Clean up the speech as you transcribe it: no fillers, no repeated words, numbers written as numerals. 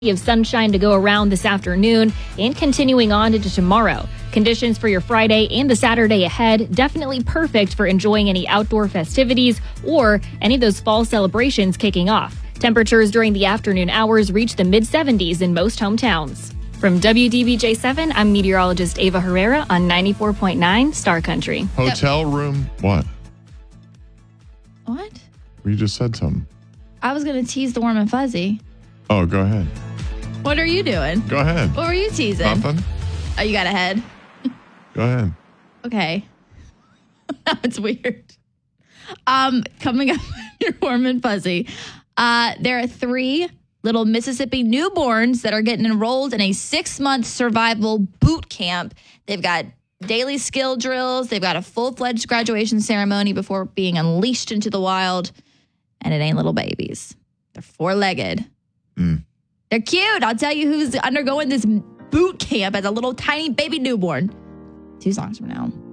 of sunshine to go around this afternoon and continuing on into tomorrow. Conditions for your Friday and the Saturday ahead, definitely perfect for enjoying any outdoor festivities or any of those fall celebrations kicking off. Temperatures during the afternoon hours reach the mid-70s in most hometowns. From WDBJ7, I'm meteorologist Ava Herrera on 94.9 Star Country. Hotel room, what? What? You just said something. I was going to tease the warm and fuzzy. Oh, go ahead. What are you doing? Go ahead. What were you teasing? Nothing. Oh, you got a head? Go ahead. Okay. It's weird. Coming up, you're warm and fuzzy. There are 3 little Mississippi newborns that are getting enrolled in a 6-month survival boot camp. They've got daily skill drills. They've got a full-fledged graduation ceremony before being unleashed into the wild. And it ain't little babies. They're 4-legged. They're cute. I'll tell you who's undergoing this boot camp as a little tiny baby newborn. 2 songs from now.